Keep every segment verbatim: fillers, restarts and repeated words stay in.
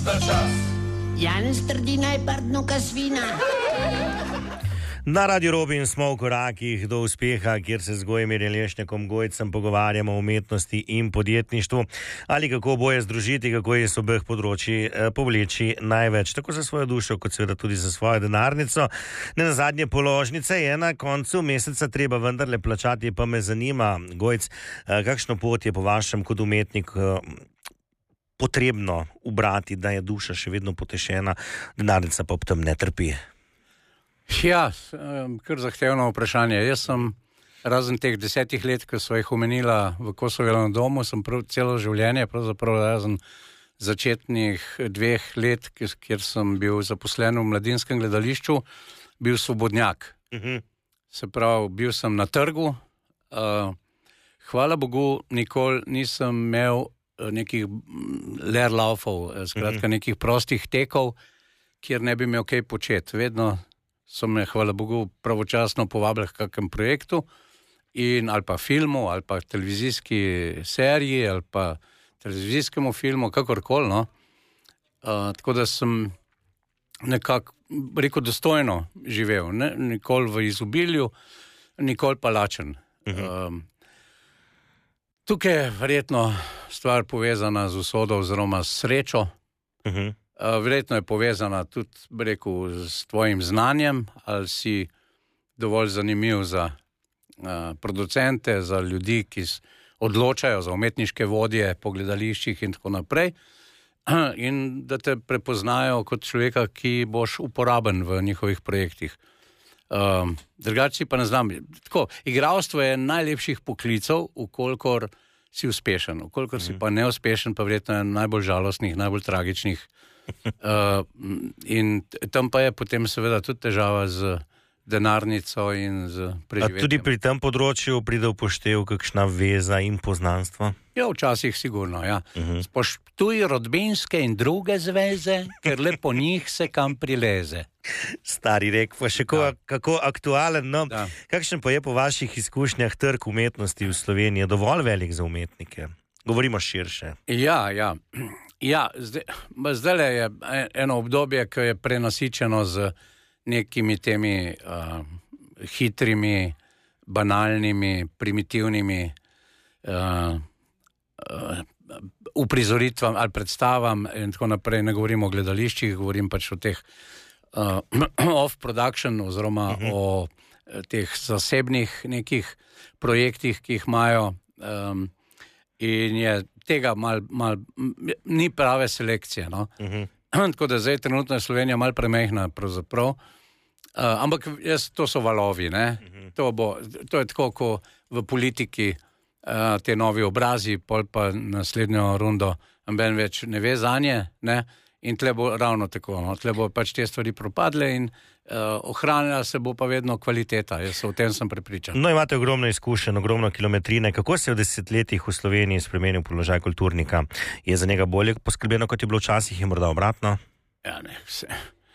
sta čas. Janez Trdina je pardnuka svina. Na Radio Robin smo v korakih do uspeha, kjer se z Gojimirjem Lešnikom Gojcem pogovarjamo o umetnosti in podjetništvu, ali kako boje združiti, kako je z obeh področji povleči največ, tako za svojo dušo, kot seveda tudi za svojo denarnico. Ne nazadnje položnice je na koncu meseca treba vendarle plačati, pa me zanima, Gojc, kakšno pot je po vašem kot umetnik potrebno ubrati, da je duša še vedno potešena, denarnica pa ob tem ne trpi? Ja, kar zahtevno vprašanje. Jaz sem razen teh desetih let, ko so jih omenila v Kosovem domu, sem prav celo življenje, pravzaprav razen začetnih dveh let, kjer sem bil zaposlen v Mladinskem gledališču, bil svobodnjak. Uh-huh. Se pravi, bil sem na trgu. Hvala Bogu, nikoli nisem imel nekih lerlaufov, skratka nekih prostih tekov, kjer ne bi imel kaj početi. Vedno so me, hvala Bogu, pravočasno povabili k kakem projektu in ali pa filmu, ali pa televizijski seriji, ali pa televizijskemu filmu, kakorkoli, no. Uh, tako da sem nekako, rekel, dostojno živel. Ne? Nikoli v izobilju, nikoli pa lačen. Uh-huh. Um, tukaj je verjetno stvar povezana z usodo oziroma s srečo. Uh-huh. Uh, verjetno je povezana tudi, rekel, s tvojim znanjem, ali si dovolj zanimiv za uh, producente, za ljudi, ki odločajo, za umetniške vodje po gledališčih in tako naprej, in da te prepoznajo kot človeka, ki boš uporaben v njihovih projektih. Uh, drugače pa ne znam. Tako, igralstvo je najlepših poklicev, ukolikor si uspešen. Ukolikor si pa neuspešen, pa verjetno je najbolj žalostnih, najbolj tragičnih. Uh, in tam pa je potem seveda tudi težava z denarnico in z preživetjem. A tudi pri tem področju pride upoštev kakšna veza in poznanstvo? Ja, včasih sigurno, ja. Uh-huh. Spoštuj rodbinske in druge zveze, ker le po njih se kam prileze. Stari rek, pa še ko, kako aktualen, no. Da. Kakšen pa je po vaših izkušnjah trg umetnosti v Sloveniji? Dovolj velik za umetnike? Govorimo širše. Ja, ja. Ja, zdaj, zdaj je eno obdobje, ki je prenasičeno z nekimi temi uh, hitrimi, banalnimi, primitivnimi uh, uh, uprizoritvami ali predstavam in tako naprej. Ne govorim o gledališčih, govorim pač o teh uh, off-production oziroma uh-huh. o teh zasebnih nekih projektih, ki jih imajo. Um, in je tega mal, mal, ni prave selekcije, no. Uh-huh. Tako da zdaj trenutno je Slovenija mal premehna, pravzaprav. Uh, ampak jaz, to so valovi, ne. Uh-huh. To bo, to je tako, ko v politiki uh, te novi obrazi, pol pa naslednjo rundo amben več ne ve zanje, ne. In tle bo ravno tako, no. Tle bo pač te stvari propadle in uh, ohranila se bo pa vedno kvaliteta. Jaz o tem sem prepričan. No, imate ogromno izkušenj, ogromno kilometrine. Kako se je v desetletjih v Sloveniji spremenil položaj kulturnika? Je za njega bolje poskrbljeno, kot je bilo včasih in morda obratno? Ja, ne, vse.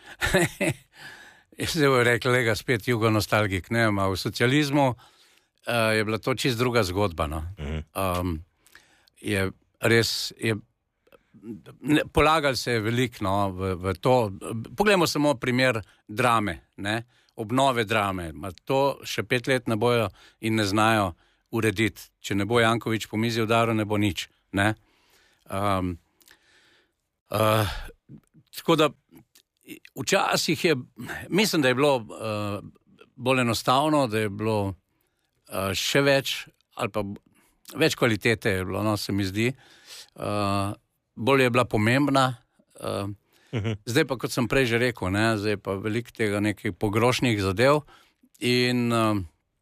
Jaz se bo rekel, lega spet jugonostalgik, ne, a v socializmu uh, je bila to čist druga zgodba, no. Uh-huh. Um, je res, je Ne, polagali se je veliko, no, v, v to. Poglejmo samo primer drame, ne, obnove drame. Ma to še pet let ne bojo in ne znajo urediti. Če ne bo Janković po mizi udaril, ne bo nič, ne. Um, uh, tako da včasih je, mislim, da je bilo uh, bolj enostavno, da je bilo uh, še več, ali pa več kvalitete je bilo, no, se mi zdi. Uh, bolj je bila pomembna, uh, uh-huh. Zdaj pa, kot sem prej že rekel, ne, zdaj pa veliko tega nekih pogrošnih zadev in uh,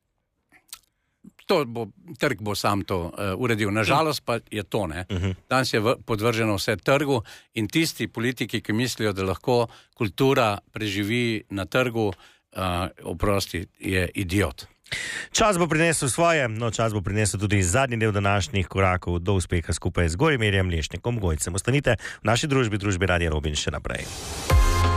to bo, trg bo sam to uh, uredil. Nažalost pa je to, ne. Uh-huh. Danes je v, podvrženo vse trgu in tisti politiki, ki mislijo, da lahko kultura preživi na trgu, uh, oprosti, je idiot. Čas bo prinesel svoje, no čas bo prinesel tudi zadnji del današnjih korakov do uspeha skupaj z Gojimirjem Lešnikom Gojcem. Ostanite v naši družbi, družbi Radia Robin še naprej.